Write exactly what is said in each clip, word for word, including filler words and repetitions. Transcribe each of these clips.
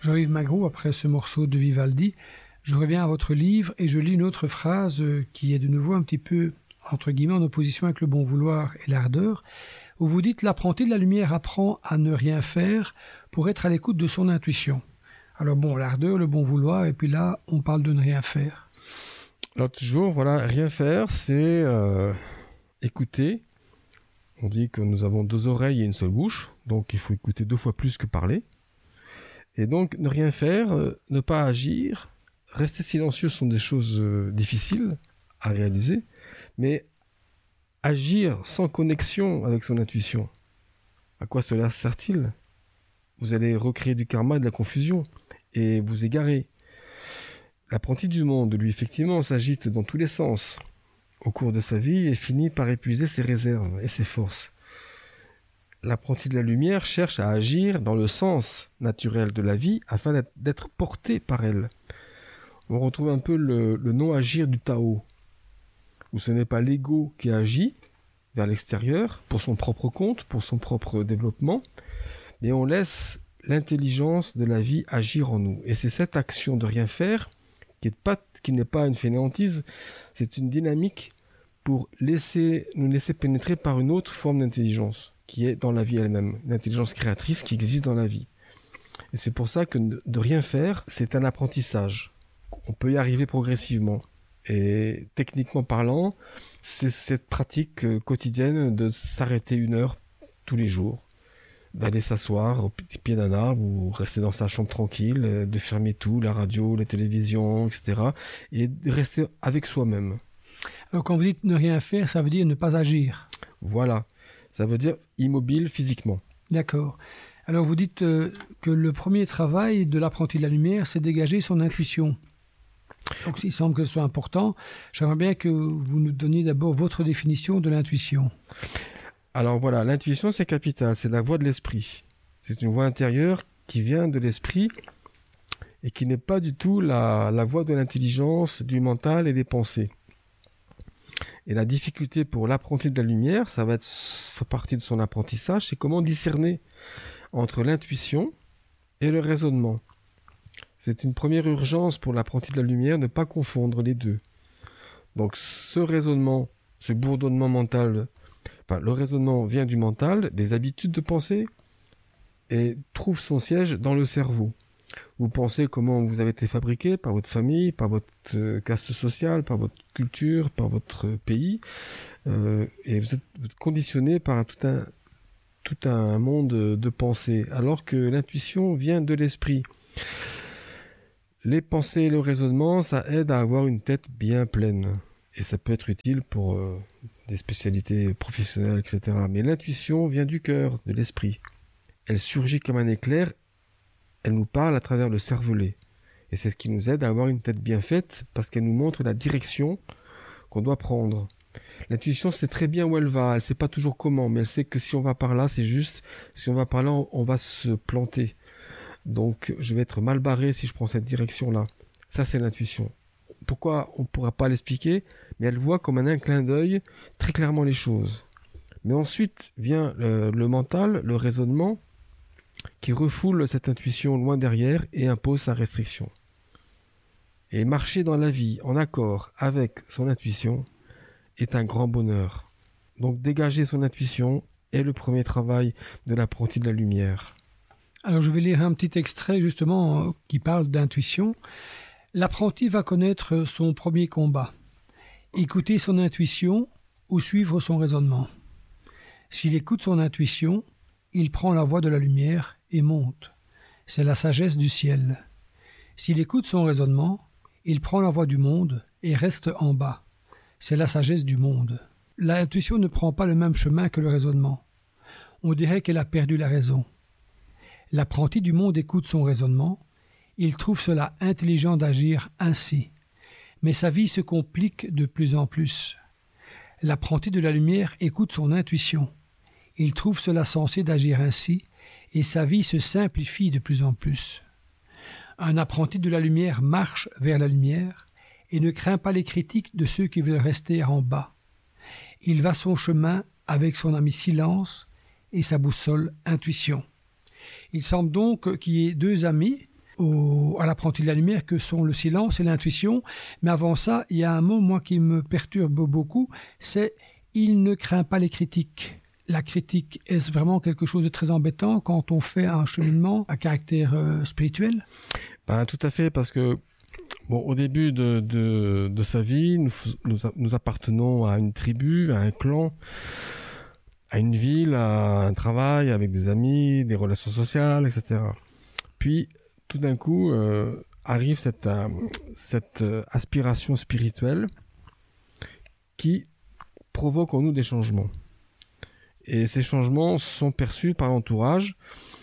Jean-Yves Magro, après ce morceau de Vivaldi, je reviens à votre livre et je lis une autre phrase qui est de nouveau un petit peu, entre guillemets, en opposition avec le bon vouloir et l'ardeur, où vous dites « L'apprenti de la lumière apprend à ne rien faire pour être à l'écoute de son intuition ». Alors bon, l'ardeur, le bon vouloir, et puis là, on parle de ne rien faire. Alors toujours, voilà, rien faire, c'est euh, écouter. On dit que nous avons deux oreilles et une seule bouche, donc il faut écouter deux fois plus que parler. Et donc, ne rien faire, euh, ne pas agir, rester silencieux sont des choses euh, difficiles à réaliser, mais agir sans connexion avec son intuition, à quoi cela sert-il ? Vous allez recréer du karma et de la confusion, et vous égarer. L'apprenti du monde, lui, effectivement, s'agite dans tous les sens au cours de sa vie et finit par épuiser ses réserves et ses forces. L'apprenti de la lumière cherche à agir dans le sens naturel de la vie afin d'être, d'être porté par elle. On retrouve un peu le, le non-agir du Tao, où ce n'est pas l'ego qui agit vers l'extérieur pour son propre compte, pour son propre développement, mais on laisse l'intelligence de la vie agir en nous. Et c'est cette action de rien faire qui n'est pas, qui n'est pas une fainéantise, c'est une dynamique pour laisser, nous laisser pénétrer par une autre forme d'intelligence qui est dans la vie elle-même, une intelligence créatrice qui existe dans la vie. Et c'est pour ça que de rien faire, c'est un apprentissage. On peut y arriver progressivement. Et techniquement parlant, c'est cette pratique quotidienne de s'arrêter une heure tous les jours, d'aller s'asseoir au petit pied d'un arbre ou rester dans sa chambre tranquille, de fermer tout, la radio, la télévision, et cetera. Et de rester avec soi-même. Alors quand vous dites ne rien faire, ça veut dire ne pas agir. Voilà. Ça veut dire immobile physiquement. D'accord. Alors vous dites euh, que le premier travail de l'apprenti de la lumière, c'est dégager son intuition. Donc il semble que ce soit important. J'aimerais bien que vous nous donniez d'abord votre définition de l'intuition. Alors voilà, l'intuition c'est capital, c'est la voix de l'esprit. C'est une voix intérieure qui vient de l'esprit et qui n'est pas du tout la, la voix de l'intelligence, du mental et des pensées. Et la difficulté pour l'apprenti de la lumière, ça va être fait partie de son apprentissage, c'est comment discerner entre l'intuition et le raisonnement. C'est une première urgence pour l'apprenti de la lumière, ne pas confondre les deux. Donc ce raisonnement, ce bourdonnement mental, enfin, le raisonnement vient du mental, des habitudes de pensée, et trouve son siège dans le cerveau. Vous pensez comment vous avez été fabriqué par votre famille, par votre euh, caste sociale, par votre culture, par votre pays, euh, et vous êtes, vous êtes conditionné par un, tout, un, tout un monde de pensée, alors que l'intuition vient de l'esprit. Les pensées et le raisonnement, ça aide à avoir une tête bien pleine, et ça peut être utile pour euh, des spécialités professionnelles, et cetera. Mais l'intuition vient du cœur, de l'esprit. Elle surgit comme un éclair. Elle nous parle à travers le cervelet. Et c'est ce qui nous aide à avoir une tête bien faite, parce qu'elle nous montre la direction qu'on doit prendre. L'intuition sait très bien où elle va, elle sait pas toujours comment, mais elle sait que si on va par là, c'est juste. Si on va par là, on va se planter. Donc, je vais être mal barré si je prends cette direction-là. Ça, c'est l'intuition. Pourquoi on ne pourra pas l'expliquer, mais elle voit comme un clin d'œil très clairement les choses. Mais ensuite vient le, le mental, le raisonnement, qui refoule cette intuition loin derrière et impose sa restriction. Et marcher dans la vie en accord avec son intuition est un grand bonheur. Donc dégager son intuition est le premier travail de l'apprenti de la lumière. Alors je vais lire un petit extrait justement euh, qui parle d'intuition. L'apprenti va connaître son premier combat. Écouter son intuition ou suivre son raisonnement. S'il écoute son intuition, il prend la voie de la lumière et monte. C'est la sagesse du ciel. S'il écoute son raisonnement, il prend la voie du monde et reste en bas. C'est la sagesse du monde. L'intuition ne prend pas le même chemin que le raisonnement. On dirait qu'elle a perdu la raison. L'apprenti du monde écoute son raisonnement. Il trouve cela intelligent d'agir ainsi. Mais sa vie se complique de plus en plus. L'apprenti de la lumière écoute son intuition. Il trouve cela sensé d'agir ainsi, et sa vie se simplifie de plus en plus. Un apprenti de la lumière marche vers la lumière et ne craint pas les critiques de ceux qui veulent rester en bas. Il va son chemin avec son ami silence et sa boussole intuition. Il semble donc qu'il y ait deux amis au, à l'apprenti de la lumière que sont le silence et l'intuition. Mais avant ça, il y a un mot, moi, qui me perturbe beaucoup, c'est « il ne craint pas les critiques ». La critique, est-ce vraiment quelque chose de très embêtant quand on fait un cheminement à caractère euh, spirituel ? Ben, tout à fait, parce que bon, au début de, de, de sa vie, nous, nous, nous appartenons à une tribu, à un clan, à une ville, à un travail, avec des amis, des relations sociales, et cetera. Puis, tout d'un coup, euh, arrive cette, euh, cette euh, aspiration spirituelle qui provoque en nous des changements. Et ces changements sont perçus par l'entourage,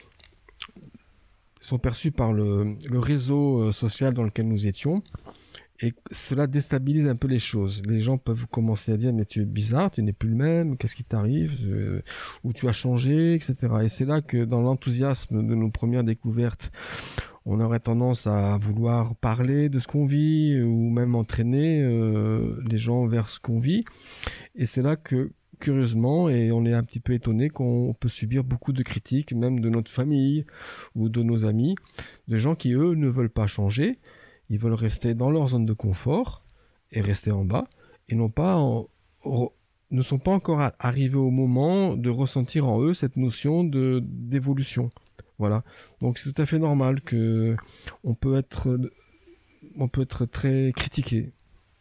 sont perçus par le, le réseau social dans lequel nous étions, et cela déstabilise un peu les choses. Les gens peuvent commencer à dire « mais tu es bizarre, tu n'es plus le même, qu'est-ce qui t'arrive, euh, ou tu as changé, et cetera » Et c'est là que dans l'enthousiasme de nos premières découvertes, on aurait tendance à vouloir parler de ce qu'on vit, ou même entraîner euh, les gens vers ce qu'on vit. Et c'est là que curieusement, et on est un petit peu étonné qu'on peut subir beaucoup de critiques, même de notre famille ou de nos amis, de gens qui, eux, ne veulent pas changer, ils veulent rester dans leur zone de confort et rester en bas, et non pas en, ne sont pas encore arrivés au moment de ressentir en eux cette notion de, d'évolution. Voilà. Donc c'est tout à fait normal que on peut être, on peut être très critiqué.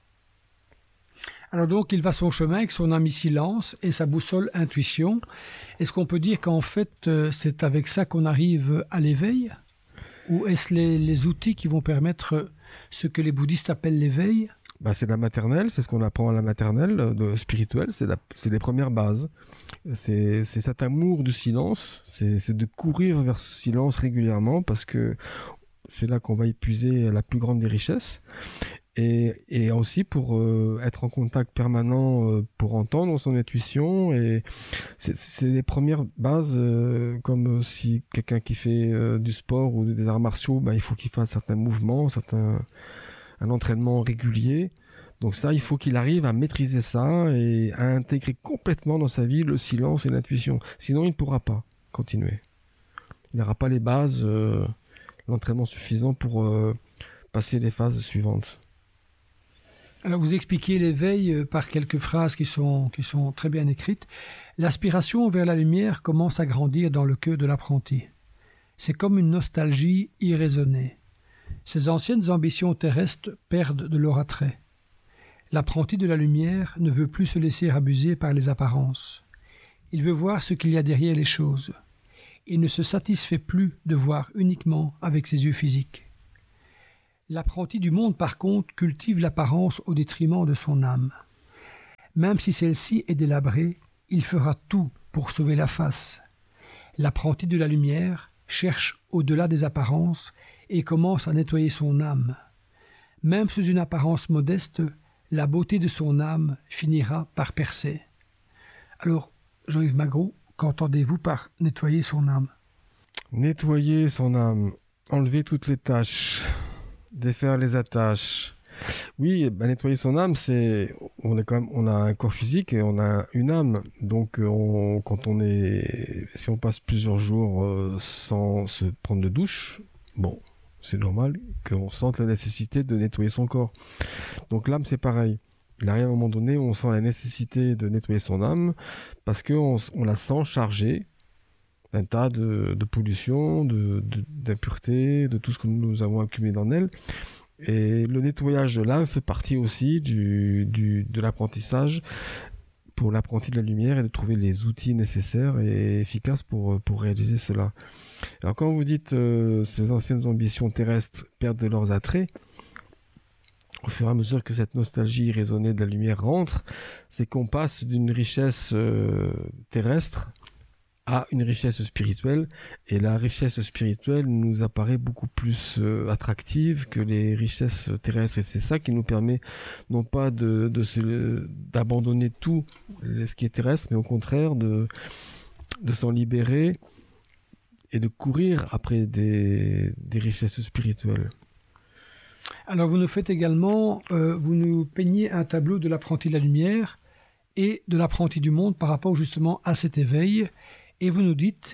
Alors donc, il va son chemin avec son ami silence et sa boussole intuition. Est-ce qu'on peut dire qu'en fait, c'est avec ça qu'on arrive à l'éveil ? Ou est-ce les, les outils qui vont permettre ce que les bouddhistes appellent l'éveil ? Bah, c'est la maternelle, c'est ce qu'on apprend à la maternelle de spirituelle, c'est, la, c'est les premières bases. C'est, c'est cet amour du silence, c'est, c'est de courir vers ce silence régulièrement parce que c'est là qu'on va épuiser la plus grande des richesses. Et, et aussi pour euh, être en contact permanent, euh, pour entendre son intuition. Et c'est, c'est les premières bases, euh, comme si quelqu'un qui fait euh, du sport ou des arts martiaux, bah, il faut qu'il fasse certains mouvements, certains, un entraînement régulier. Donc ça, il faut qu'il arrive à maîtriser ça et à intégrer complètement dans sa vie le silence et l'intuition. Sinon, il ne pourra pas continuer. Il n'aura pas les bases, euh, l'entraînement suffisant pour euh, passer les phases suivantes. Alors vous expliquez l'éveil par quelques phrases qui sont, qui sont très bien écrites. L'aspiration vers la lumière commence à grandir dans le cœur de l'apprenti. C'est comme une nostalgie irraisonnée. Ses anciennes ambitions terrestres perdent de leur attrait. L'apprenti de la lumière ne veut plus se laisser abuser par les apparences. Il veut voir ce qu'il y a derrière les choses. Il ne se satisfait plus de voir uniquement avec ses yeux physiques. L'apprenti du monde, par contre, cultive l'apparence au détriment de son âme. Même si celle-ci est délabrée, il fera tout pour sauver la face. L'apprenti de la lumière cherche au-delà des apparences et commence à nettoyer son âme. Même sous une apparence modeste, la beauté de son âme finira par percer. Alors, Jean-Yves Magro, qu'entendez-vous par nettoyer son âme ? Nettoyer son âme, enlever toutes les tâches, défaire les attaches. Oui, bah, nettoyer son âme, c'est on est quand même, on a un corps physique et on a une âme. Donc, on, quand on est, si on passe plusieurs jours euh, sans se prendre de douche, bon, c'est normal qu'on sente la nécessité de nettoyer son corps. Donc, l'âme, c'est pareil. Il arrive à un moment donné où on sent la nécessité de nettoyer son âme parce qu'on on la sent chargée d'un tas de, de pollution, de, de, d'impuretés, de tout ce que nous avons accumulé dans elle. Et le nettoyage de l'âme fait partie aussi du, du, de l'apprentissage pour l'apprenti de la lumière et de trouver les outils nécessaires et efficaces pour, pour réaliser cela. Alors quand vous dites euh, ces anciennes ambitions terrestres perdent de leurs attraits, au fur et à mesure que cette nostalgie irraisonnée de la lumière rentre, c'est qu'on passe d'une richesse euh, terrestre à une richesse spirituelle, et la richesse spirituelle nous apparaît beaucoup plus euh, attractive que les richesses terrestres, et c'est ça qui nous permet non pas de, de se, d'abandonner tout ce qui est terrestre, mais au contraire de, de s'en libérer et de courir après des, des richesses spirituelles. Alors vous nous faites également, euh, vous nous peignez un tableau de l'apprenti de la lumière et de l'apprenti du monde par rapport justement à cet éveil. Et vous nous dites,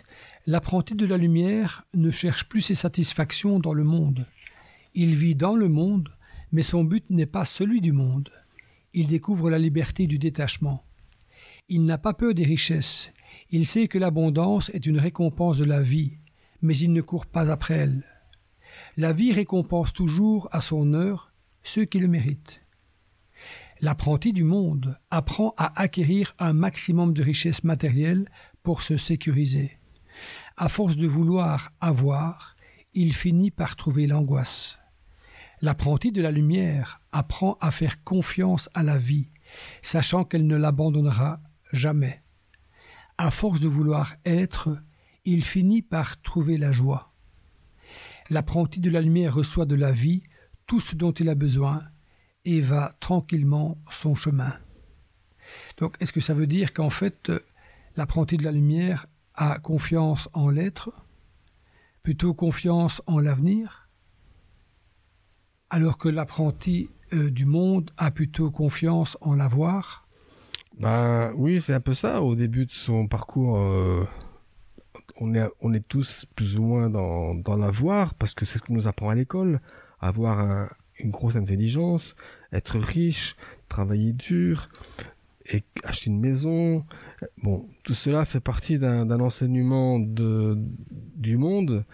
L'apprenti de la lumière ne cherche plus ses satisfactions dans le monde. Il vit dans le monde, mais son but n'est pas celui du monde. Il découvre la liberté du détachement. Il n'a pas peur des richesses. Il sait que l'abondance est une récompense de la vie, mais il ne court pas après elle. La vie récompense toujours à son heure ceux qui le méritent. L'apprenti du monde apprend à acquérir un maximum de richesses matérielles pour se sécuriser. À force de vouloir avoir, il finit par trouver l'angoisse. L'apprenti de la lumière apprend à faire confiance à la vie, sachant qu'elle ne l'abandonnera jamais. À force de vouloir être, il finit par trouver la joie. L'apprenti de la lumière reçoit de la vie tout ce dont il a besoin et va tranquillement son chemin. Donc, est-ce que ça veut dire qu'en fait, l'apprenti de la lumière a confiance en l'être, plutôt confiance en l'avenir, alors que l'apprenti euh, du monde a plutôt confiance en l'avoir? Ben oui, c'est un peu ça. Au début de son parcours, euh, on, est, on est tous plus ou moins dans, dans l'avoir, parce que c'est ce qu'on nous apprend à l'école, avoir un, une grosse intelligence, être riche, travailler dur, et acheter une maison. Bon, tout cela fait partie d'un, d'un enseignement de, du monde.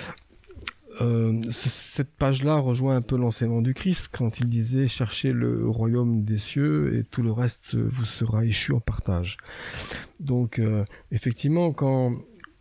Euh, ce, cette page-là rejoint un peu l'enseignement du Christ quand il disait « Cherchez le royaume des cieux et tout le reste vous sera échu en partage ». Donc, euh, effectivement, quand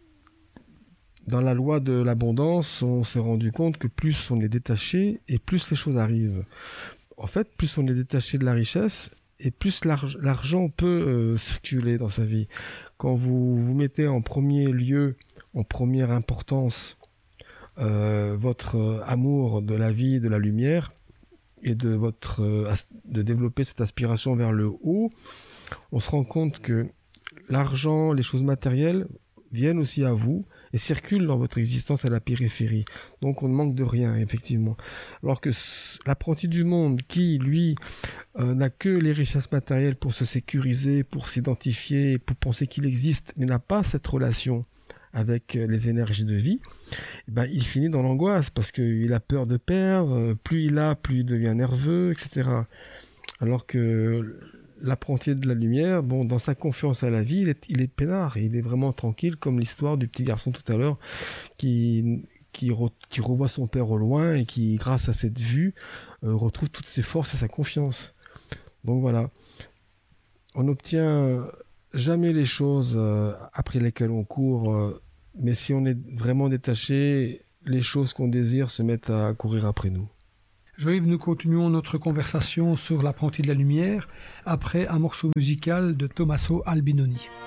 dans la loi de l'abondance, on s'est rendu compte que plus on est détaché et plus les choses arrivent. En fait, plus on est détaché de la richesse, et plus l'arg- l'argent peut euh, circuler dans sa vie. Quand vous vous mettez en premier lieu, en première importance, euh, votre euh, amour de la vie, de la lumière, et de, votre, euh, as- de développer cette aspiration vers le haut, on se rend compte que l'argent, les choses matérielles viennent aussi à vous et circulent dans votre existence à la périphérie. Donc on ne manque de rien, effectivement. Alors que c- l'apprenti du monde, qui, lui, euh, n'a que les richesses matérielles pour se sécuriser, pour s'identifier, pour penser qu'il existe, mais n'a pas cette relation avec euh, les énergies de vie, eh ben, il finit dans l'angoisse parce qu'il a peur de perdre, euh, plus il a, plus il devient nerveux, et cetera. Alors que l'apprenti de la lumière, bon, dans sa confiance à la vie, il est, il est peinard, il est vraiment tranquille, comme l'histoire du petit garçon tout à l'heure, qui, qui, re, qui revoit son père au loin et qui, grâce à cette vue, euh, retrouve toutes ses forces et sa confiance. Donc voilà, on n'obtient jamais les choses euh, après lesquelles on court, euh, mais si on est vraiment détaché, les choses qu'on désire se mettent à courir après nous. Joël, nous continuons notre conversation sur l'apprenti de la lumière après un morceau musical de Tommaso Albinoni.